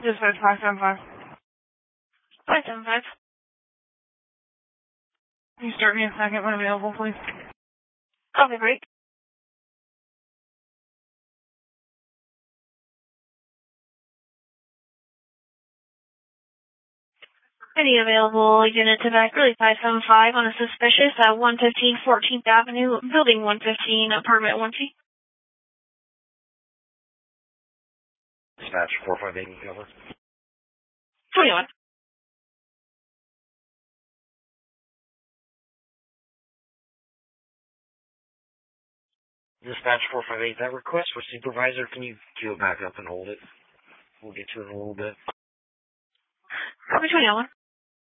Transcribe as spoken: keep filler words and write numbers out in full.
Dispatch five seven five. five seven five. Can you start me a second when available, please? Okay, great. Any available unit to back really five seven five on a suspicious at one fifteen fourteenth Avenue, building one fifteen, apartment one T. Dispatch four five eight, over. twenty-one. Dispatch four five eight, that request for supervisor, can you queue it back up and hold it? We'll get to it in a little bit. Copy twenty-one.